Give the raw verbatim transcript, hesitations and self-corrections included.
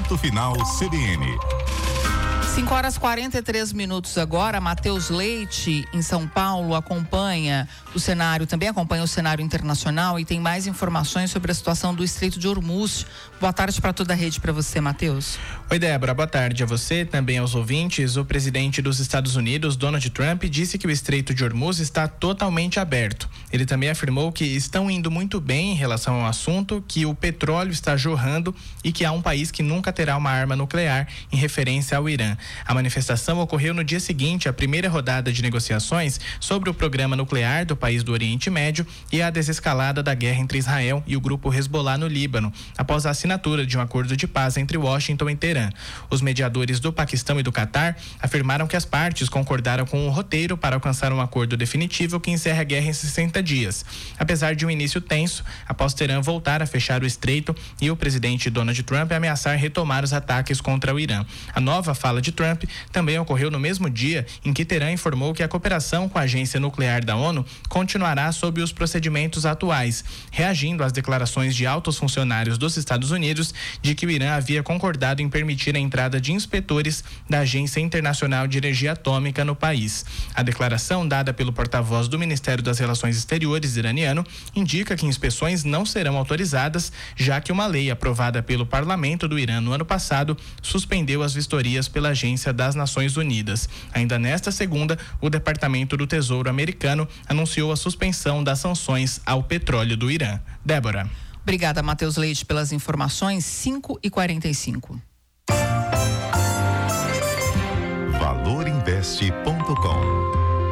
Ponto Final C B N. cinco horas e quarenta e três minutos agora. Matheus Leite, em São Paulo, acompanha o cenário, também acompanha o cenário internacional e tem mais informações sobre a situação do Estreito de Hormuz. Boa tarde para toda a rede, para você, Matheus. Oi, Débora, boa tarde a você, também aos ouvintes. O presidente dos Estados Unidos, Donald Trump, disse que o Estreito de Hormuz está totalmente aberto. Ele também afirmou que estão indo muito bem em relação ao assunto, que o petróleo está jorrando e que há um país que nunca terá uma arma nuclear, em referência ao Irã. A manifestação ocorreu no dia seguinte à primeira rodada de negociações sobre o programa nuclear do país do Oriente Médio e a desescalada da guerra entre Israel e o grupo Hezbollah no Líbano, após a assinatura de um acordo de paz entre Washington e Teherã. Os mediadores do Paquistão e do Catar afirmaram que as partes concordaram com o roteiro para alcançar um acordo definitivo que encerra a guerra em sessenta dias. Apesar de um início tenso, após Teherã voltar a fechar o estreito e o presidente Donald Trump ameaçar retomar os ataques contra o Irã. A nova fala de Trump também ocorreu no mesmo dia em que Teherã informou que a cooperação com a Agência Nuclear da ONU continuará sob os procedimentos atuais, reagindo às declarações de altos funcionários dos Estados Unidos de que o Irã havia concordado em permitir a entrada de inspetores da Agência Internacional de Energia Atômica no país. A declaração dada pelo porta-voz do Ministério das Relações Exteriores iraniano indica que inspeções não serão autorizadas, já que uma lei aprovada pelo parlamento do Irã no ano passado suspendeu as vistorias pela Agência das Nações Unidas. Ainda nesta segunda, o Departamento do Tesouro americano anunciou a suspensão das sanções ao petróleo do Irã. Débora. Obrigada, Matheus Leite, pelas informações. cinco e quarenta e cinco. valor investe ponto com